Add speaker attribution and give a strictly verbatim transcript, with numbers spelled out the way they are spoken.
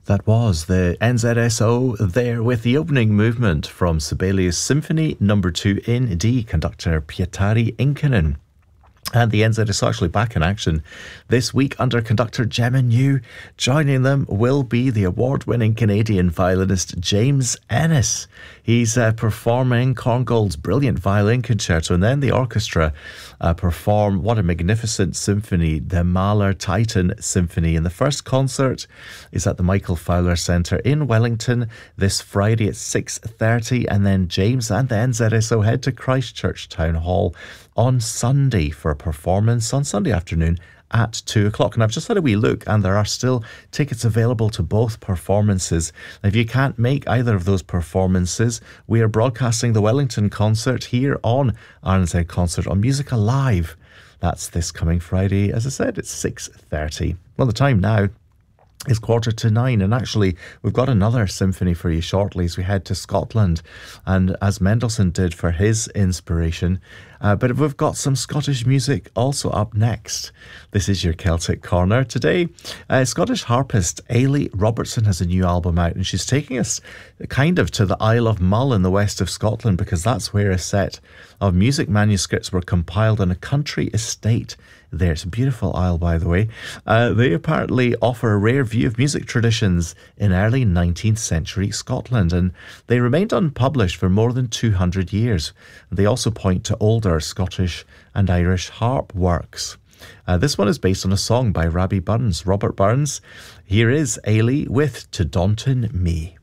Speaker 1: That was the N Z S O there with the opening movement from Sibelius Symphony number two in D, conductor Pietari Inkinen. And the N Z S O actually back in action this week under conductor Gemma New. Joining them will be the award-winning Canadian violinist James Ennis. He's uh, performing Korngold's brilliant violin concerto, and then the orchestra uh, perform what a magnificent symphony, the Mahler Titan Symphony. And the first concert is at the Michael Fowler Centre in Wellington this Friday at six thirty, and then James and the N Z S O head to Christchurch Town Hall on Sunday for a performance on Sunday afternoon at two o'clock. And I've just had a wee look, and there are still tickets available to both performances. If you can't make either of those performances, we are broadcasting the Wellington concert here on R N Z Concert on Music Alive. That's this coming Friday, as I said, it's six thirty. Well, the time now is quarter to nine, and actually we've got another symphony for you shortly as we head to Scotland, and as Mendelssohn did for his inspiration, uh, but we've got some Scottish music also up next. This is your Celtic Corner today. uh, Scottish harpist Ailey Robertson has a new album out, and she's taking us kind of to the Isle of Mull in the west of Scotland, because that's where a set of music manuscripts were compiled on a country estate there. It's a beautiful isle, by the way. Uh, they apparently offer a rare view of music traditions in early nineteenth century Scotland, and they remained unpublished for more than two hundred years. They also point to older Scottish and Irish harp works. Uh, this one is based on a song by Robbie Burns, Robert Burns. Here is Ailey with To Daunton Me.